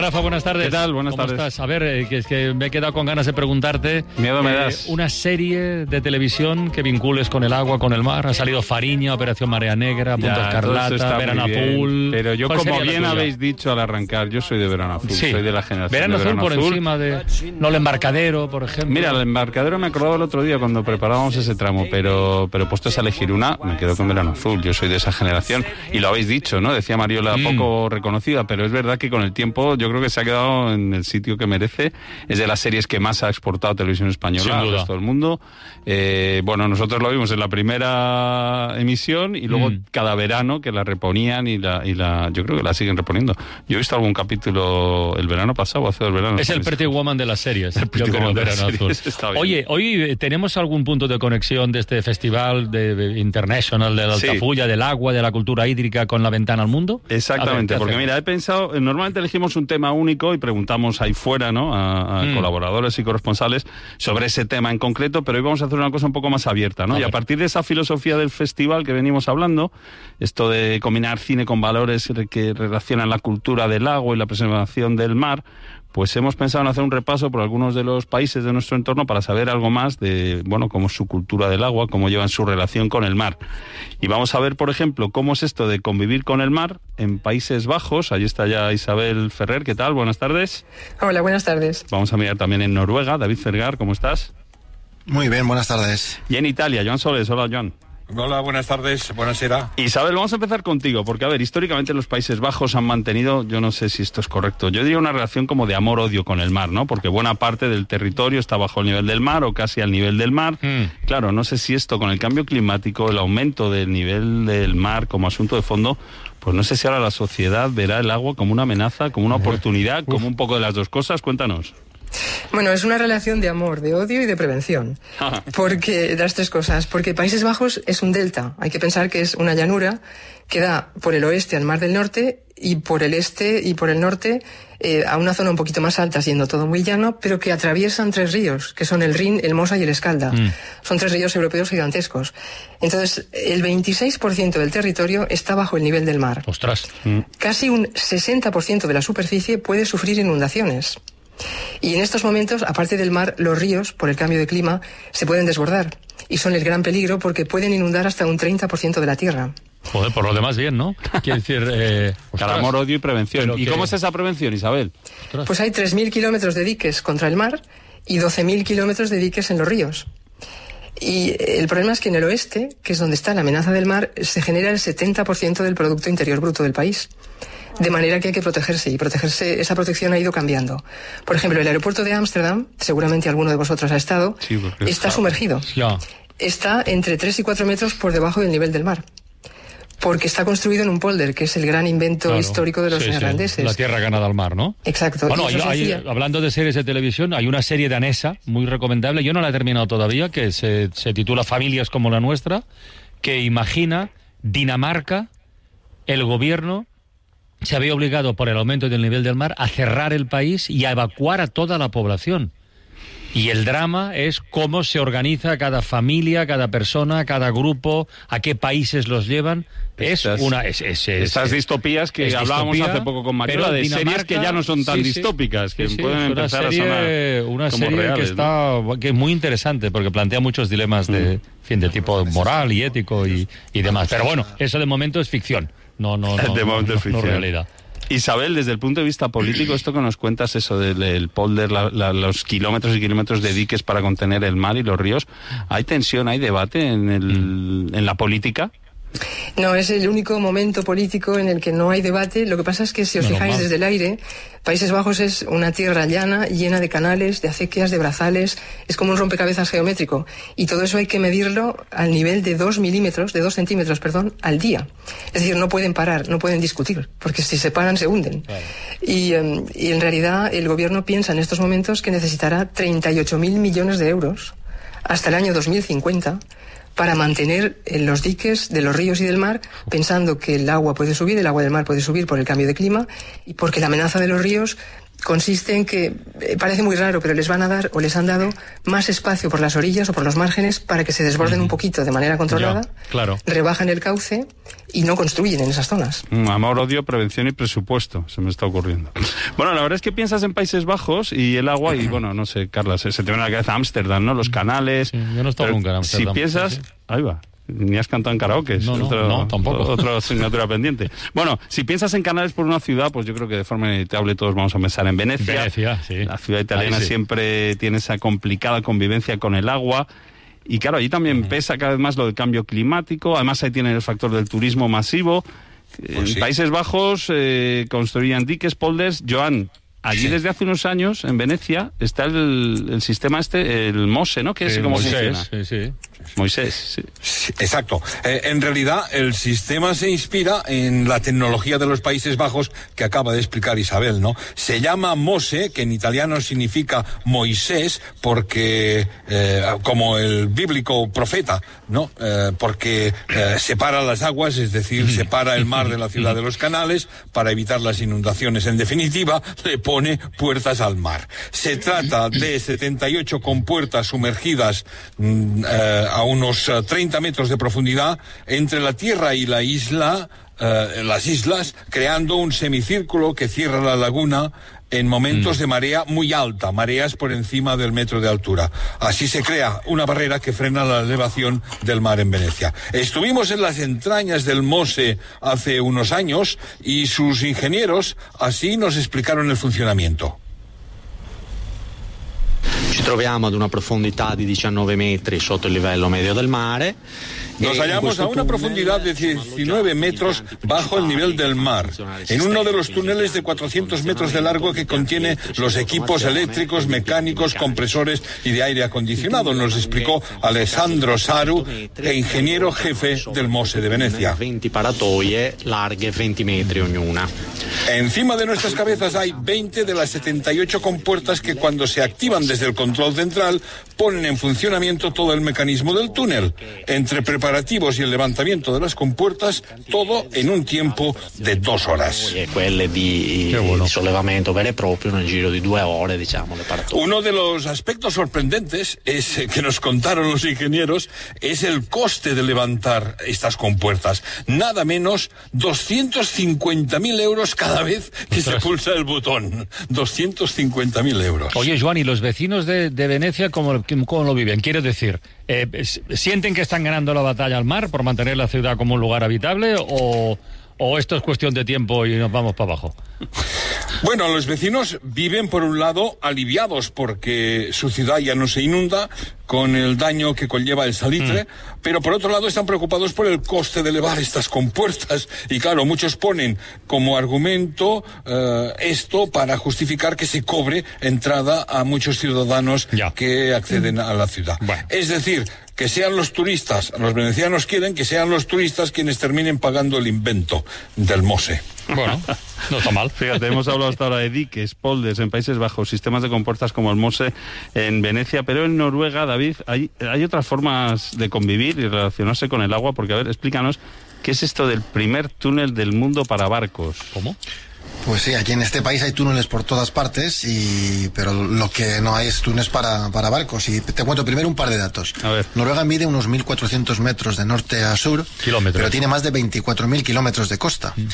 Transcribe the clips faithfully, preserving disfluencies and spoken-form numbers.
Rafa, buenas tardes. ¿Qué tal? Buenas ¿Cómo tardes. estás? A ver, eh, que es que me he quedado con ganas de preguntarte. Miedo me eh, das. Una serie de televisión que vincules con el agua, con el mar. Ha salido Fariña, Operación Marea Negra, Punto Ya, todo esto Escarlata, está Verano muy bien, Azul. Pero yo, ¿Cuál como sería la bien tuya? habéis dicho al arrancar, yo soy de Verano Azul, Sí. soy de la generación Verano de Azul Verano por Azul. encima de... No, el Embarcadero, por ejemplo. Mira, el Embarcadero me acordaba el otro día cuando preparábamos ese tramo, pero, pero puestos a elegir una, me quedo con Verano Azul. Yo soy de esa generación. Y lo habéis dicho, ¿no? Decía Mariola, Mm. poco reconocida, pero es verdad que con el tiempo yo creo que se ha quedado en el sitio que merece. Es de las series que más ha exportado Televisión Española Sin al duda. resto del mundo. Eh, bueno, nosotros lo vimos en la primera emisión y luego Mm. cada verano que la reponían y la, y la yo creo que la siguen reponiendo. Yo he visto algún capítulo el verano pasado, hace dos veranos. Es el Pretty Woman de las series. El Pretty yo creo, Woman de las Verano Azul. series, está bien. Oye, hoy eh, tenemos algún punto de conexión de este festival de, de International de la Sí. Altafulla, del agua, de la cultura hídrica con la ventana al mundo. Exactamente, A ver, ¿qué porque hacemos? mira, he pensado, eh, normalmente elegimos un tema único y preguntamos ahí fuera, ¿no? A, a Mm. colaboradores y corresponsales sobre ese tema en concreto, pero hoy vamos a hacer una cosa un poco más abierta, ¿no? A Y a ver. partir de esa filosofía del festival que venimos hablando, esto de combinar cine con valores que relacionan la cultura del agua y la preservación del mar, pues hemos pensado en hacer un repaso por algunos de los países de nuestro entorno para saber algo más de, bueno, cómo es su cultura del agua, cómo llevan su relación con el mar. Y vamos a ver, por ejemplo, cómo es esto de convivir con el mar en Países Bajos. Allí está ya Isabel Ferrer. ¿Qué tal? Buenas tardes. Hola, buenas tardes. Vamos a mirar también en Noruega. David Fergar, ¿cómo estás? Muy bien, buenas tardes. Y en Italia, Joan Soles. Hola, Joan. Hola, buenas tardes, buonasera. Isabel, vamos a empezar contigo, porque, a ver, históricamente los Países Bajos han mantenido, yo no sé si esto es correcto, yo diría una relación como de amor-odio con el mar, ¿no? Porque buena parte del territorio está bajo el nivel del mar o casi al nivel del mar. Mm. Claro, no sé si esto con el cambio climático, el aumento del nivel del mar como asunto de fondo, pues no sé si ahora la sociedad verá el agua como una amenaza, como una oportunidad, como un poco de las dos cosas. Cuéntanos. Bueno, es una relación de amor, de odio y de prevención. Porque las tres cosas. Porque Países Bajos es un delta. Hay que pensar que es una llanura que da por el oeste al Mar del Norte y por el este y por el norte eh, a una zona un poquito más alta, siendo todo muy llano, pero que atraviesan tres ríos, que son el Rin, el Mosa y el Escalda. Mm. Son tres ríos europeos gigantescos. Entonces, el veintiséis por ciento del territorio está bajo el nivel del mar. Ostras. Casi un sesenta por ciento de la superficie puede sufrir inundaciones. Y en estos momentos, aparte del mar, los ríos, por el cambio de clima, se pueden desbordar. Y son el gran peligro porque pueden inundar hasta un treinta por ciento de la tierra. Joder, por lo demás bien, ¿no? Quiero decir... Eh, Cada ostras. amor, odio y prevención. Pero ¿Y que- cómo es esa prevención, Isabel? Ostras. Pues hay tres mil kilómetros de diques contra el mar y doce mil kilómetros de diques en los ríos. Y el problema es que en el oeste, que es donde está la amenaza del mar, se genera el setenta por ciento del Producto Interior Bruto del país. De manera que hay que protegerse, y protegerse, esa protección ha ido cambiando. Por ejemplo, el aeropuerto de Ámsterdam, seguramente alguno de vosotros ha estado, Sí, porque está está- sumergido. Ya. Está entre tres y cuatro metros por debajo del nivel del mar. Porque está construido en un polder, que es el gran invento Claro. histórico de los Sí, sí, neerlandeses. la tierra ganada al mar, ¿no? Exacto. Bueno, y hay- eso se hay- hacía- hablando de series de televisión, hay una serie danesa muy recomendable, yo no la he terminado todavía, que se, se titula Familias como la nuestra, que imagina Dinamarca, el gobierno se había obligado por el aumento del nivel del mar a cerrar el país y a evacuar a toda la población. Y el drama es cómo se organiza cada familia, cada persona, cada grupo, a qué países los llevan. Estas- es una... Es, es- es- Estas distopías que es hablábamos distopía, hace poco con Mariola, pero de series Dinamarca, que ya no son tan sí, sí. distópicas, que Sí, sí, pueden es una empezar serie, a sonar una como serie reales, que está que es muy interesante porque plantea muchos dilemas de, en fin, de tipo moral y ético y, y demás. Pero bueno, eso de momento es ficción, no no no, De no, momento no- es no ficción. realidad. Isabel, desde el punto de vista político, esto que nos cuentas, eso del el polder, la- la- los kilómetros y kilómetros de diques para contener el mar y los ríos, ¿hay tensión, hay debate en, el, en la política? No, es el único momento político en el que no hay debate. Lo que pasa es que si os Menos fijáis mal. desde el aire, Países Bajos es una tierra llana, llena de canales, de acequias, de brazales. Es como un rompecabezas geométrico. Y todo eso hay que medirlo al nivel de dos milímetros, de dos centímetros, perdón, al día. Es decir, no pueden parar, no pueden discutir, porque si se paran se hunden. Y, eh, y en realidad el gobierno piensa en estos momentos que necesitará treinta y ocho mil millones de euros hasta el año dos mil cincuenta para mantener en los diques de los ríos y del mar, pensando que el agua puede subir, el agua del mar puede subir por el cambio de clima y porque la amenaza de los ríos consiste en que, eh, parece muy raro, pero les van a dar o les han dado más espacio por las orillas o por los márgenes para que se desborden mm. un poquito de manera controlada, ya, claro. rebajan el cauce y no construyen en esas zonas. Mm, amor, odio, prevención y presupuesto, se me está ocurriendo. Bueno, la verdad es que piensas en Países Bajos y el agua y, bueno, no sé, Carla, se, se te viene a la cabeza Ámsterdam, ¿no? Los canales. Sí, yo no he estado nunca en Ámsterdam. Si piensas... Sí, sí. Ahí va. Ni has cantado en karaoke. No, no, otro, no, tampoco. Otra asignatura pendiente. Bueno, si piensas en canales por una ciudad, pues yo creo que de forma inevitable todos vamos a pensar en Venecia. Venecia, sí. La ciudad italiana sí. siempre tiene esa complicada convivencia con el agua. Y claro, allí también uh-huh. pesa cada vez más lo del cambio climático. Además, ahí tiene el factor del turismo masivo. Pues en sí. Países Bajos eh, construían diques, polders. Joan, allí sí. desde hace unos años, en Venecia, está el, el sistema este, el MOSE, ¿no? Que es como funciona. Sí, sí. Moisés, sí. Sí, exacto. Eh, en realidad, el sistema se inspira en la tecnología de los Países Bajos que acaba de explicar Isabel, ¿no? Se llama MOSE, que en italiano significa Moisés, porque, eh, como el bíblico profeta, ¿no? Eh, porque eh, separa las aguas, es decir, separa el mar de la ciudad de los canales para evitar las inundaciones. En definitiva, le pone puertas al mar. Se trata de setenta y ocho compuertas sumergidas mm, eh, a unos uh, treinta metros de profundidad entre la tierra y la isla, uh, las islas, creando un semicírculo que cierra la laguna en momentos mm. de marea muy alta, mareas por encima del metro de altura. Así se crea una barrera que frena la elevación del mar en Venecia. Estuvimos en las entrañas del MOSE hace unos años y sus ingenieros así nos explicaron el funcionamiento. Ci troviamo ad una profondità di diciannove metri sotto il livello medio del mare. Nos hallamos a una profundidad de diecinueve metros bajo el nivel del mar, en uno de los túneles de cuatrocientos metros de largo que contiene los equipos eléctricos, mecánicos, compresores y de aire acondicionado, nos explicó Alessandro Saru, ingeniero jefe del MOSE de Venecia. veinte paratoie larghe veinte metri ognuna. Encima de nuestras cabezas hay veinte de las setenta y ocho compuertas que, cuando se activan desde el control central, ponen en funcionamiento todo el mecanismo del túnel. Entre preparativos y el levantamiento de las compuertas, todo en un tiempo de dos horas. Quelle di, bueno. di sollevamento vero e proprio nel giro di due ore, diciamo, le paratoie. Uno de los aspectos sorprendentes es que nos contaron los ingenieros es el coste de levantar estas compuertas. Nada menos doscientos cincuenta mil euros cada vez que Ostras. se pulsa el botón. doscientos cincuenta mil euros. Oye, Joan, ¿y los vecinos de, de Venecia cómo, cómo lo viven? Quiero decir, eh, ¿sienten que están ganando la batalla al mar por mantener la ciudad como un lugar habitable o, o esto es cuestión de tiempo y nos vamos para abajo? Bueno, los vecinos viven, por un lado, aliviados porque su ciudad ya no se inunda con el daño que conlleva el salitre, mm. pero por otro lado están preocupados por el coste de elevar estas compuertas. Y claro, muchos ponen como argumento uh, esto para justificar que se cobre entrada a muchos ciudadanos ya. que acceden a la ciudad. Bueno. Es decir, que sean los turistas, los venecianos quieren que sean los turistas quienes terminen pagando el invento del MOSE. Bueno, no está mal. Fíjate, hemos hablado hasta ahora de diques, polders en Países Bajos, sistemas de compuertas como el MOSE en Venecia, pero en Noruega, David, hay, hay otras formas de convivir y relacionarse con el agua, porque, a ver, explícanos, ¿qué es esto del primer túnel del mundo para barcos? ¿Cómo? Pues sí, aquí en este país hay túneles por todas partes, y pero lo que no hay es túneles para, para barcos. Y te cuento primero un par de datos. A ver. Noruega mide unos mil cuatrocientos metros de norte a sur, kilómetros. Pero tiene más de veinticuatro mil kilómetros de costa. Mm.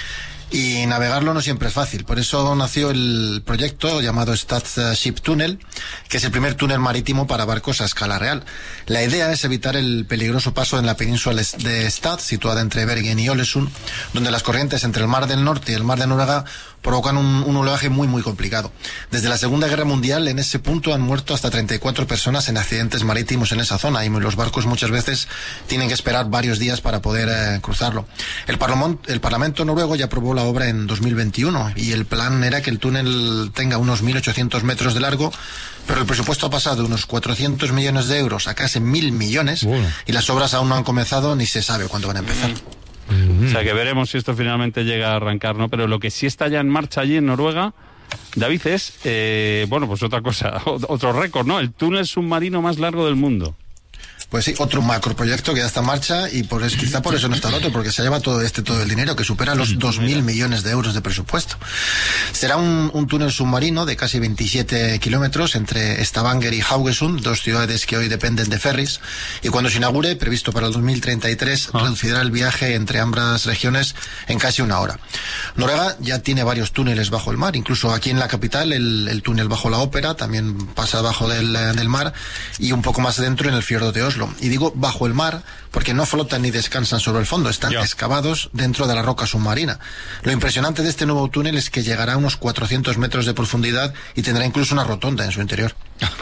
Y navegarlo no siempre es fácil. Por eso nació el proyecto llamado Stad-Ship Tunnel, que es el primer túnel marítimo para barcos a escala real. La idea es evitar el peligroso paso en la península de Stad, situada entre Bergen y Ålesund, donde las corrientes entre el Mar del Norte y el Mar de Noruega provocan un, un oleaje muy muy complicado. Desde la Segunda Guerra Mundial, en ese punto han muerto hasta treinta y cuatro personas en accidentes marítimos en esa zona, y los barcos muchas veces tienen que esperar varios días para poder eh, cruzarlo. El, Parlamont, el Parlamento noruego ya aprobó la obra en dos mil veintiuno, y el plan era que el túnel tenga unos mil ochocientos metros de largo, pero el presupuesto ha pasado de unos cuatrocientos millones de euros a casi mil millones, bueno. y las obras aún no han comenzado ni se sabe cuándo van a empezar. Mm. O sea que veremos si esto finalmente llega a arrancar, ¿no? Pero lo que sí está ya en marcha allí en Noruega, David, es, eh, bueno, pues otra cosa, otro récord, ¿no? El túnel submarino más largo del mundo. Pues sí, otro macroproyecto que ya está en marcha, y por eso, quizá por eso no está el otro, porque se lleva todo este todo el dinero, que supera los dos mil millones de euros de presupuesto. Será un, un túnel submarino de casi veintisiete kilómetros entre Stavanger y Haugesund, dos ciudades que hoy dependen de ferries, y cuando se inaugure, previsto para el dos mil treinta y tres, ah. reducirá el viaje entre ambas regiones en casi una hora. Noruega ya tiene varios túneles bajo el mar, incluso aquí en la capital el, el túnel bajo la ópera también pasa bajo del, del mar, y un poco más dentro en el fiordo de Oslo. Y digo bajo el mar porque no flotan ni descansan sobre el fondo, están yeah. excavados dentro de la roca submarina. Lo impresionante de este nuevo túnel es que llegará a unos cuatrocientos metros de profundidad y tendrá incluso una rotonda en su interior.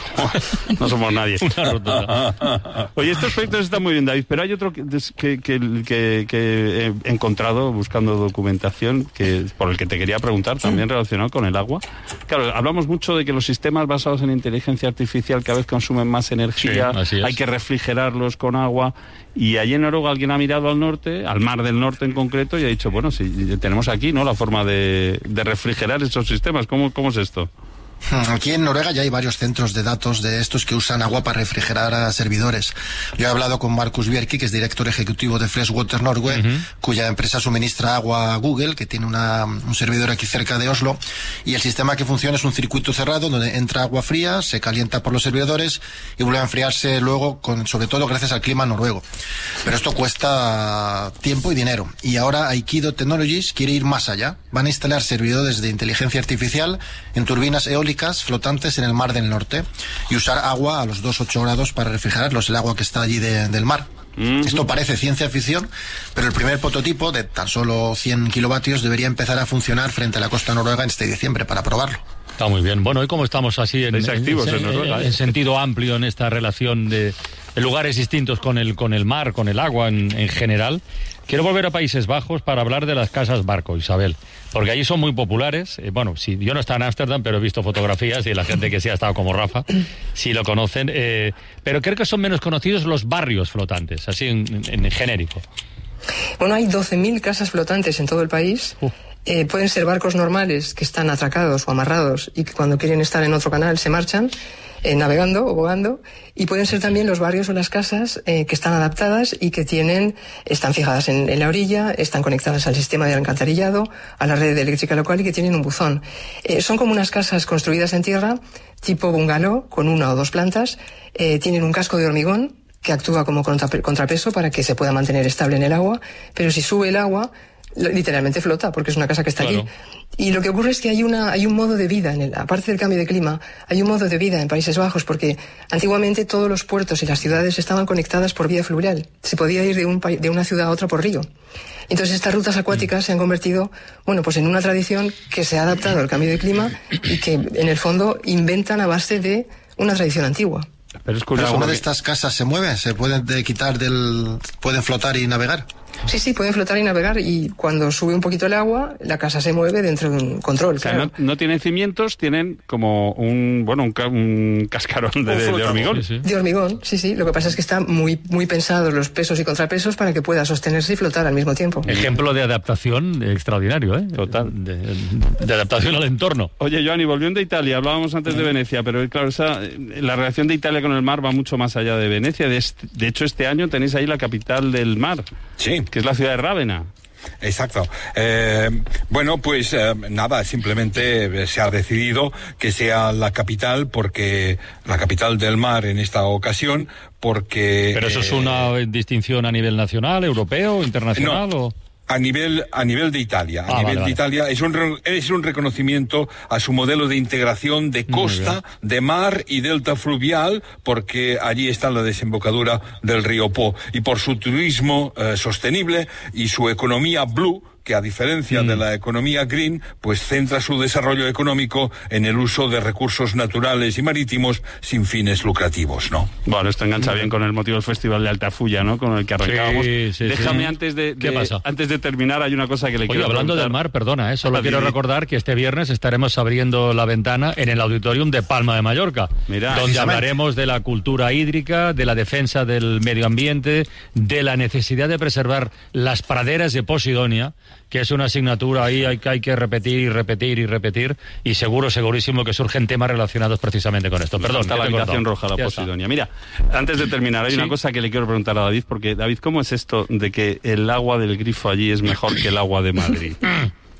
No somos nadie. Una rotonda. Oye, estos proyectos están muy bien, David, pero hay otro que, que, que, que, que he encontrado buscando documentación que, por el que te quería preguntar, también relacionado con el agua. Claro, hablamos mucho de que los sistemas basados en inteligencia artificial cada vez consumen más energía, sí, hay que refrigerarlos con agua, y allí en Noruega alguien ha mirado al norte, al mar del norte en concreto, y ha dicho, bueno, si tenemos aquí, ¿no?, la forma de, de refrigerar esos sistemas. ¿Cómo, cómo es esto? Aquí en Noruega ya hay varios centros de datos de estos que usan agua para refrigerar a servidores. Yo he hablado con Markus Bjerke, que es director ejecutivo de Freshwater Norway, uh-huh. cuya empresa suministra agua a Google, que tiene una, un servidor aquí cerca de Oslo, y el sistema que funciona es un circuito cerrado donde entra agua fría, se calienta por los servidores y vuelve a enfriarse luego, con, sobre todo gracias al clima noruego. Pero esto cuesta tiempo y dinero. Y ahora Aikido Technologies quiere ir más allá. Van a instalar servidores de inteligencia artificial en turbinas eólicas flotantes en el Mar del Norte y usar agua a los dos a ocho grados para refrigerarlos, el agua que está allí de, del mar. Mm-hmm. Esto parece ciencia ficción, pero el primer prototipo de tan solo cien kilovatios debería empezar a funcionar frente a la costa noruega en este diciembre para probarlo. Está muy bien. Bueno, hoy como estamos así en, en, activos en, en, Noruega, en, en sentido amplio en esta relación de, de lugares distintos con el, con el mar, con el agua en, en general, quiero volver a Países Bajos para hablar de las casas barco, Isabel, porque allí son muy populares. Eh, bueno, sí, yo no he estado en Ámsterdam, pero he visto fotografías y la gente que sí ha estado como Rafa, sí lo conocen, eh, pero creo que son menos conocidos los barrios flotantes, así en, en, en genérico. Bueno, hay doce mil casas flotantes en todo el país. Uh. Eh, pueden ser barcos normales que están atracados o amarrados y que cuando quieren estar en otro canal se marchan, eh, navegando o bogando, y pueden ser también los barrios o las casas eh, que están adaptadas y que tienen, están fijadas en, en la orilla, están conectadas al sistema de alcantarillado, a la red eléctrica local y que tienen un buzón. Eh, son como unas casas construidas en tierra, tipo bungalow, con una o dos plantas, eh, tienen un casco de hormigón que actúa como contrapeso para que se pueda mantener estable en el agua, pero si sube el agua, literalmente flota, porque es una casa que está claro. allí. Y lo que ocurre es que hay una hay un modo de vida, en el, aparte del cambio de clima, hay un modo de vida en Países Bajos, porque antiguamente todos los puertos y las ciudades estaban conectadas por vía fluvial. Se podía ir de, un, de una ciudad a otra por río. Entonces estas rutas acuáticas mm. se han convertido, bueno, pues en una tradición que se ha adaptado al cambio de clima y que, en el fondo, inventan a base de una tradición antigua. Pero es curioso. ¿Pero alguna de estas casas se mueve? ¿Se pueden de quitar del... pueden flotar y navegar? Sí, sí, pueden flotar y navegar, y cuando sube un poquito el agua, la casa se mueve dentro de un control. O sea, claro. no, no tienen cimientos, tienen como un, bueno, un, ca un cascarón de, de, de hormigón. Sí, sí. De hormigón, sí, sí. Lo que pasa es que están muy, muy pensados los pesos y contrapesos para que pueda sostenerse y flotar al mismo tiempo. Ejemplo de adaptación extraordinario, ¿eh? Total. De, de adaptación al entorno. Oye, Joanny, volviendo a Italia, hablábamos antes de Venecia, pero claro, esa, la relación de Italia con el mar va mucho más allá de Venecia. De, este, de hecho, este año tenéis ahí la capital del mar, sí, que es la ciudad de Rávena. Exacto. Eh, bueno, pues eh, nada, simplemente se ha decidido que sea la capital, porque la capital del mar en esta ocasión, porque... ¿Pero eso eh, es una distinción a nivel nacional, europeo, internacional no. o...? A nivel, a nivel de Italia. Ah, a nivel vale, de vale. Italia es un, es un reconocimiento a su modelo de integración de costa, de mar y delta fluvial, porque allí está la desembocadura del río Po, y por su turismo eh, sostenible y su economía blue, que a diferencia mm. de la economía green, pues centra su desarrollo económico en el uso de recursos naturales y marítimos sin fines lucrativos, ¿no? Bueno, esto engancha mm. bien con el motivo del Festival de Altafulla, ¿no?, con el que arrancábamos. Sí, sí, Déjame sí. antes de, de ¿Qué pasa? antes de terminar, hay una cosa que le Oye, quiero hablando preguntar. del mar, perdona, ¿eh? solo ah, quiero sí. recordar que este viernes estaremos abriendo la ventana en el Auditorium de Palma de Mallorca, Mira, donde hablaremos de la cultura hídrica, de la defensa del medio ambiente, de la necesidad de preservar las praderas de Posidonia, que es una asignatura ahí hay que, hay que repetir y repetir y repetir, y seguro, segurísimo que surgen temas relacionados precisamente con esto. Perdón, está la habitación roja, la ya Posidonia. Está. Mira, antes de terminar, hay ¿Sí? una cosa que le quiero preguntar a David, porque, David, ¿cómo es esto de que el agua del grifo allí es mejor que el agua de Madrid?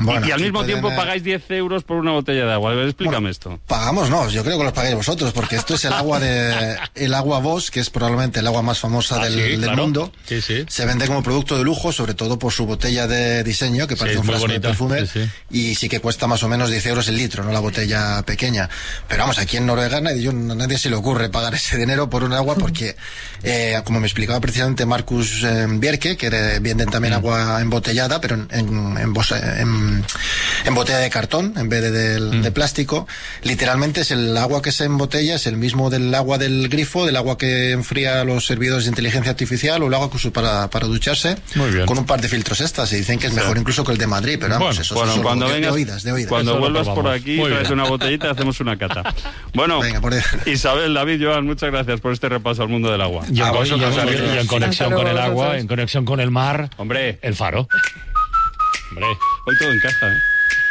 Bueno, y, y al mismo tiempo tener... pagáis diez euros por una botella de agua. A ver, explícame bueno, esto. Pagamos, no, yo creo que los pagáis vosotros, porque esto es el agua de el agua Bosch, que es probablemente el agua más famosa ah, del, sí, del claro. mundo. Sí, sí. Se vende como producto de lujo, sobre todo por su botella de diseño, que parece sí, un frasco bonita. de perfume, sí, sí. y sí que cuesta más o menos diez euros el litro, no la botella pequeña. Pero vamos, aquí en Noruega nadie, yo, nadie se le ocurre pagar ese dinero por un agua, porque, eh, como me explicaba precisamente Marcus eh, Bjerke, que venden también mm. agua embotellada, pero en, en, en, en, en botella de cartón, en vez de, de, mm. de plástico. Literalmente es el agua que se embotella, es el mismo del agua del grifo, del agua que enfría los servidores de inteligencia artificial, o el agua que usa para, para ducharse, con un par de filtros extras, y dicen que es mejor sí. incluso que el de Madrid, pero vamos, bueno, eso bueno, es cuando de, vengas, de oídas, de oídas. Cuando eso vuelvas por aquí, Muy traes bien. una botellita y hacemos una cata. Bueno, Venga, por Isabel, David, Joan, muchas gracias por este repaso al mundo del agua. Y en, y en, y en conexión con el agua, en conexión con el mar, hombre, el faro. Hombre, hoy todo encaja, ¿eh?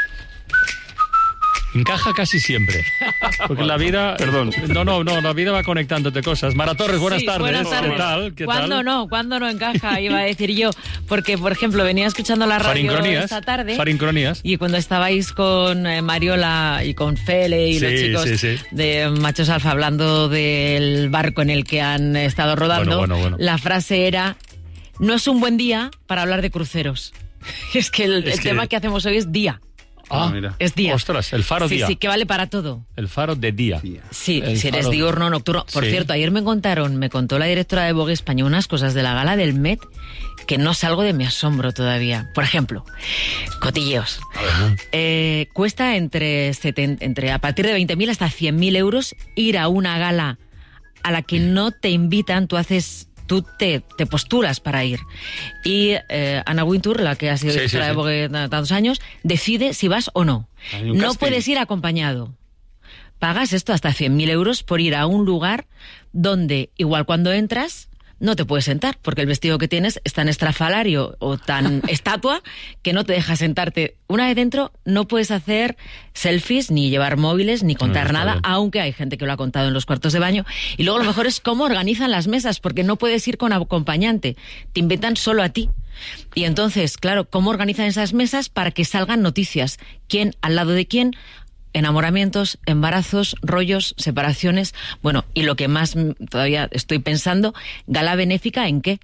Encaja casi siempre. Porque la vida... Perdón. No, no, no, la vida va conectándote cosas. Mara Torres, buenas sí, tardes. Buenas tardes. ¿Qué tal? ¿Qué ¿Cuándo tal? no? ¿Cuándo no encaja? Iba a decir yo. Porque, por ejemplo, venía escuchando la radio esta tarde. Farincronías. Y cuando estabais con eh, Mariola y con Fele y sí, los chicos sí, sí. de Machos Alfa hablando del barco en el que han estado rodando, bueno, bueno, bueno. la frase era: no es un buen día para hablar de cruceros. Es que el, es el que... tema que hacemos hoy es día. Ah, mira. Es día. Ostras, el faro sí, día. Sí, que vale para todo. El faro de día. Sí, el si eres faro... diurno o nocturno. Por sí. cierto, ayer me contaron, me contó la directora de Vogue España unas cosas de la gala del Met que no salgo de mi asombro todavía. Por ejemplo, cotilleos. Eh, cuesta entre, setenta, entre a partir de veinte mil hasta cien mil euros ir a una gala a la que no te invitan, tú haces... tú te, te postulas para ir. Y eh, Anna Wintour, la que ha sido directora sí, sí, de Vogue sí. tantos años, decide si vas o no. No casting. Puedes ir acompañado. Pagas esto hasta cien mil euros por ir a un lugar donde, igual cuando entras, no te puedes sentar, porque el vestido que tienes es tan estrafalario o tan estatua que no te deja sentarte. Una vez dentro no puedes hacer selfies, ni llevar móviles, ni contar no, nada, bien. Aunque hay gente que lo ha contado en los cuartos de baño. Y luego lo mejor es cómo organizan las mesas, porque no puedes ir con acompañante, te invitan solo a ti. Y entonces, claro, ¿cómo organizan esas mesas para que salgan noticias? ¿Quién al lado de quién? Enamoramientos, embarazos, rollos, separaciones. Bueno, y lo que más todavía estoy pensando, ¿gala benéfica en qué?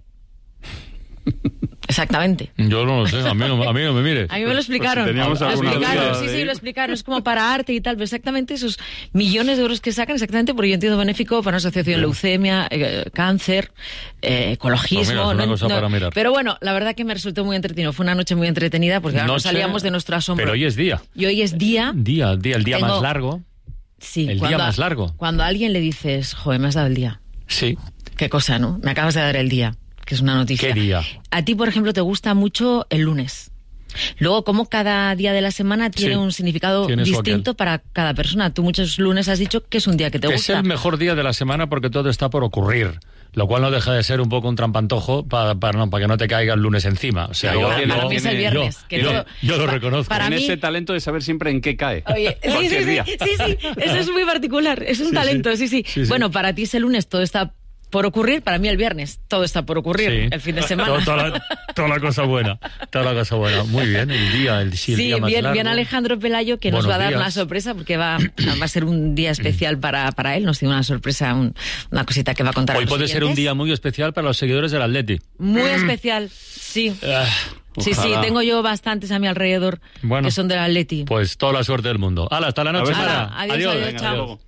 Exactamente. Yo no lo sé, a mí no, a mí no me mire. A mí me lo explicaron. Pues si teníamos lo explicaron, sí, de... sí, lo explicaron. Es como para arte y tal, pero exactamente esos millones de euros que sacan, exactamente, porque yo entiendo benéfico para una asociación, leucemia, eh, cáncer, eh, ecologismo. Pues mira, es una no, cosa no, para mirar. Pero bueno, la verdad que me resultó muy entretenido. Fue una noche muy entretenida porque ahora nos salíamos de nuestro asombro. Pero hoy es día. Y hoy es día. Día, día, el día Tengo... más largo. Sí. El cuando, día más largo. Cuando a alguien le dices, joder, me has dado el día. Sí. Qué cosa, ¿no? Me acabas de dar el día. Que es una noticia. ¿Qué día? A ti, por ejemplo, te gusta mucho el lunes. Luego, como cada día de la semana tiene sí, un significado distinto para cada persona. Tú muchos lunes has dicho que es un día que te gusta. Es el mejor día de la semana porque todo está por ocurrir. Lo cual no deja de ser un poco un trampantojo para, para, no, para que no te caiga el lunes encima. O sea, yo, yo, para yo, mí es el viernes. Yo, que yo, todo, yo lo reconozco. Para mí, ese talento de saber siempre en qué cae. Oye, sí, sí, día. sí, sí, sí, eso es muy particular. Es un sí, talento, sí sí. sí, sí. Bueno, para ti ese lunes todo está por ocurrir, para mí el viernes todo está por ocurrir, sí. El fin de semana. Toda, toda, la, toda la cosa buena, toda la cosa buena. Muy bien, el día, el, sí, el sí, día más bien, largo. bien Alejandro Pelayo, que Buenos nos va a dar días. una sorpresa, porque va, va a ser un día especial para, para él, nos tiene una sorpresa, un, una cosita que va a contar. Hoy a los puede siguientes. ser un día muy especial para los seguidores del Atleti. Muy mm. especial, sí. Uh, sí, sí, tengo yo bastantes a mi alrededor bueno, que son del Atleti. Pues toda la suerte del mundo. Hala, hasta la noche. Hala, adiós, adiós, adiós, Venga, chao.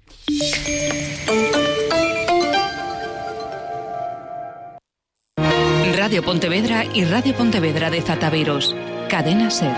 Radio Pontevedra y Radio Pontevedra de Zataveros. Cadena SER.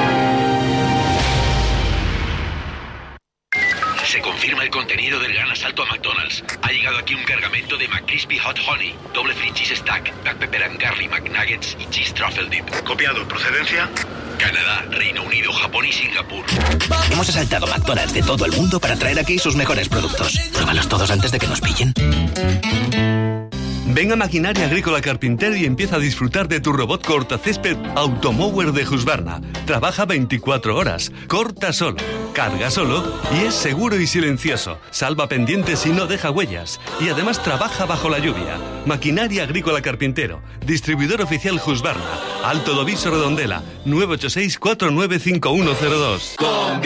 Se confirma el contenido del gran asalto a McDonald's. Ha llegado aquí un cargamento de McCrispy Hot Honey, doble free cheese stack, black pepper and garlic McNuggets y cheese truffle dip. Copiado. ¿Procedencia? Canadá, Reino Unido, Japón y Singapur. Hemos asaltado McDonald's de todo el mundo para traer aquí sus mejores productos. Pruébalos todos antes de que nos pillen. Ven a Maquinaria Agrícola Carpintero y empieza a disfrutar de tu robot cortacésped Automower de Husqvarna. Trabaja veinticuatro horas, corta solo, carga solo y es seguro y silencioso. Salva pendientes y no deja huellas. Y además trabaja bajo la lluvia. Maquinaria Agrícola Carpintero. Distribuidor oficial Husqvarna. Alto Doviso Redondela. nueve ocho seis, cuatro nueve cinco uno cero dos.